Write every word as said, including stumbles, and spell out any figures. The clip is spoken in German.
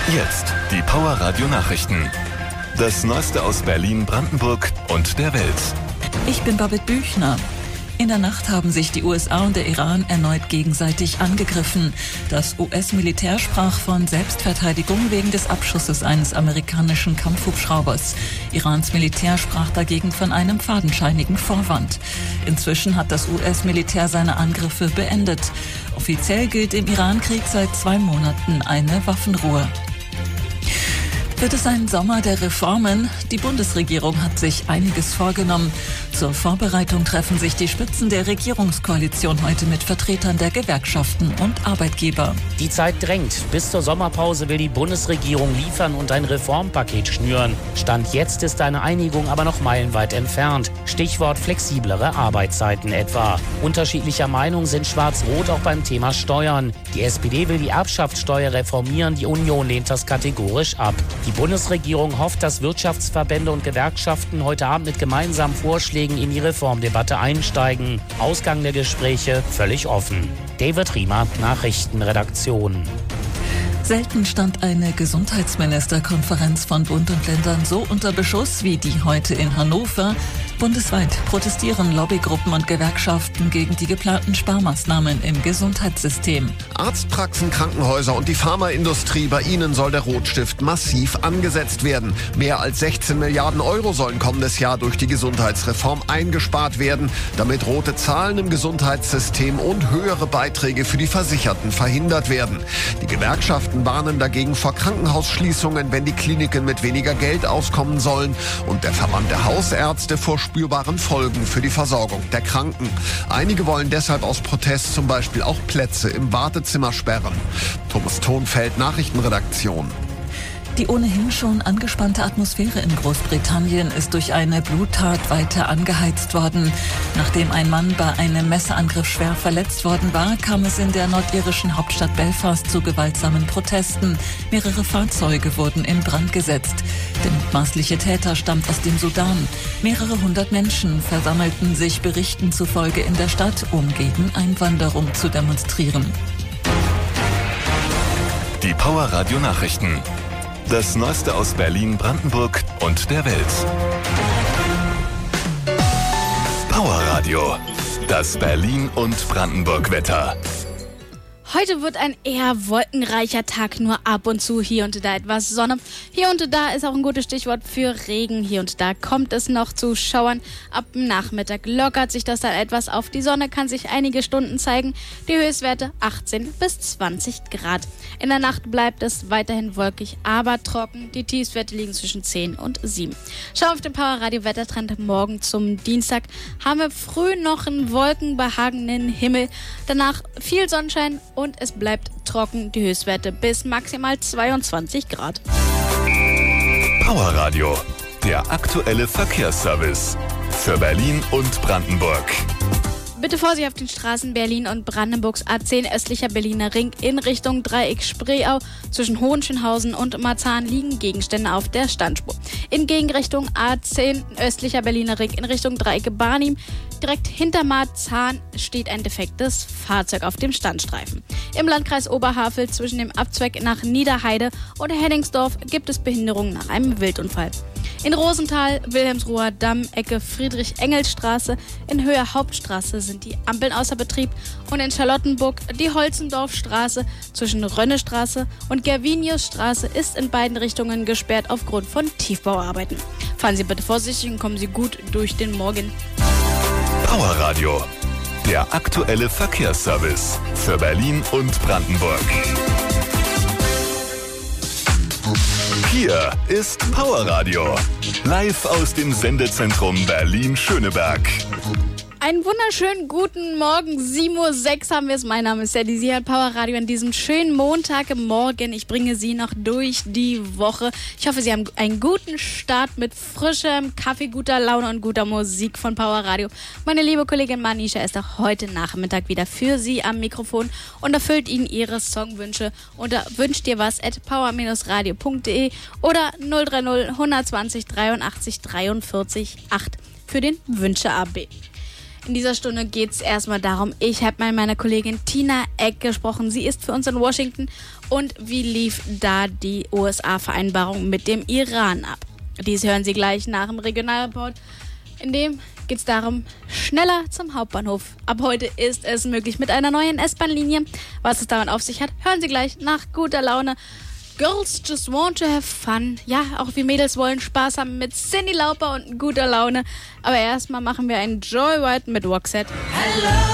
Jetzt die Power Radio Nachrichten. Das Neueste aus Berlin, Brandenburg und der Welt. Ich bin Babette Büchner. In der Nacht haben sich die U S A und der Iran erneut gegenseitig angegriffen. Das U S-Militär sprach von Selbstverteidigung wegen des Abschusses eines amerikanischen Kampfhubschraubers. Irans Militär sprach dagegen von einem fadenscheinigen Vorwand. Inzwischen hat das U S-Militär seine Angriffe beendet. Offiziell gilt im Iran-Krieg seit zwei Monaten eine Waffenruhe. Wird es ein Sommer der Reformen? Die Bundesregierung hat sich einiges vorgenommen. Zur Vorbereitung treffen sich die Spitzen der Regierungskoalition heute mit Vertretern der Gewerkschaften und Arbeitgeber. Die Zeit drängt. Bis zur Sommerpause will die Bundesregierung liefern und ein Reformpaket schnüren. Stand jetzt ist eine Einigung aber noch meilenweit entfernt. Stichwort flexiblere Arbeitszeiten etwa. Unterschiedlicher Meinung sind Schwarz-Rot auch beim Thema Steuern. Die S P D will die Erbschaftssteuer reformieren, die Union lehnt das kategorisch ab. Die Bundesregierung hofft, dass Wirtschaftsverbände und Gewerkschaften heute Abend mit gemeinsamen Vorschlägen in die Reformdebatte einsteigen. Ausgang der Gespräche völlig offen. David Riemer, Nachrichtenredaktion. Selten stand eine Gesundheitsministerkonferenz von Bund und Ländern so unter Beschuss wie die heute in Hannover. Bundesweit protestieren Lobbygruppen und Gewerkschaften gegen die geplanten Sparmaßnahmen im Gesundheitssystem. Arztpraxen, Krankenhäuser und die Pharmaindustrie, bei ihnen soll der Rotstift massiv angesetzt werden. Mehr als sechzehn Milliarden Euro sollen kommendes Jahr durch die Gesundheitsreform eingespart werden, damit rote Zahlen im Gesundheitssystem und höhere Beiträge für die Versicherten verhindert werden. Die Gewerkschaften warnen dagegen vor Krankenhausschließungen, wenn die Kliniken mit weniger Geld auskommen sollen, und der Verband der Hausärzte vor spürbaren Folgen für die Versorgung der Kranken. Einige wollen deshalb aus Protest zum Beispiel auch Plätze im Wartezimmer sperren. Thomas Thonfeld, Nachrichtenredaktion. Die ohnehin schon angespannte Atmosphäre in Großbritannien ist durch eine Bluttat weiter angeheizt worden. Nachdem ein Mann bei einem Messerangriff schwer verletzt worden war, kam es in der nordirischen Hauptstadt Belfast zu gewaltsamen Protesten. Mehrere Fahrzeuge wurden in Brand gesetzt. Der mutmaßliche Täter stammt aus dem Sudan. Mehrere hundert Menschen versammelten sich Berichten zufolge in der Stadt, um gegen Einwanderung zu demonstrieren. Die Power Radio Nachrichten. Das Neueste aus Berlin, Brandenburg und der Welt. Power Radio. Das Berlin- und Brandenburg-Wetter. Heute wird ein eher wolkenreicher Tag, nur ab und zu hier und da etwas Sonne. Hier und da ist auch ein gutes Stichwort für Regen. Hier und da kommt es noch zu Schauern. Ab dem Nachmittag lockert sich das dann etwas auf. Die Sonne kann sich einige Stunden zeigen. Die Höchstwerte achtzehn bis zwanzig Grad. In der Nacht bleibt es weiterhin wolkig, aber trocken. Die Tiefstwerte liegen zwischen zehn und sieben. Schau auf den Power Radio Wettertrend. Morgen zum Dienstag haben wir früh noch einen wolkenbehagenen Himmel. Danach viel Sonnenschein und es bleibt trocken, die Höchstwerte bis maximal zweiundzwanzig Grad. Power Radio, der aktuelle Verkehrsservice für Berlin und Brandenburg. Bitte Vorsicht auf den Straßen Berlin und Brandenburgs A zehn östlicher Berliner Ring in Richtung Dreieck Spreeau. Zwischen Hohenschönhausen und Marzahn liegen Gegenstände auf der Standspur. In Gegenrichtung A zehn östlicher Berliner Ring in Richtung Dreieck Barnim. Direkt hinter Marzahn steht ein defektes Fahrzeug auf dem Standstreifen. Im Landkreis Oberhavel zwischen dem Abzweig nach Niederheide und Henningsdorf gibt es Behinderungen nach einem Wildunfall. In Rosenthal, Wilhelmsruher Damm, Ecke Friedrich-Engels-Straße, in Höhe Hauptstraße sind die Ampeln außer Betrieb und in Charlottenburg die Holzendorfstraße zwischen Rönnestraße und Gerviniusstraße ist in beiden Richtungen gesperrt aufgrund von Tiefbauarbeiten. Fahren Sie bitte vorsichtig und kommen Sie gut durch den Morgen. Power Radio, der aktuelle Verkehrsservice für Berlin und Brandenburg. Hier ist Power Radio, live aus dem Sendezentrum Berlin-Schöneberg. Einen wunderschönen guten Morgen, sieben Uhr sechs haben wir es. Mein Name ist Sadie, Sie hört Power Radio an diesem schönen Montagmorgen. Ich bringe Sie noch durch die Woche. Ich hoffe, Sie haben einen guten Start mit frischem Kaffee, guter Laune und guter Musik von Power Radio. Meine liebe Kollegin Manisha ist auch heute Nachmittag wieder für Sie am Mikrofon und erfüllt Ihnen Ihre Songwünsche unter wünscht dir was at power radio punkt de oder null drei null eins zwei null dreiundachtzig dreiundvierzig acht für den Wünsche A B. In dieser Stunde geht es erstmal darum, ich habe mal mit meiner Kollegin Tina Eck gesprochen. Sie ist für uns in Washington. Und wie lief da die U S A-Vereinbarung mit dem Iran ab? Dies hören Sie gleich nach dem Regionalreport. In dem geht es darum, schneller zum Hauptbahnhof. Ab heute ist es möglich mit einer neuen S-Bahn-Linie. Was es damit auf sich hat, hören Sie gleich nach guter Laune. Girls just want to have fun. Ja, auch wir Mädels wollen Spaß haben mit Cyndi Lauper und guter Laune. Aber erstmal machen wir einen Joyride mit Roxette. Hello.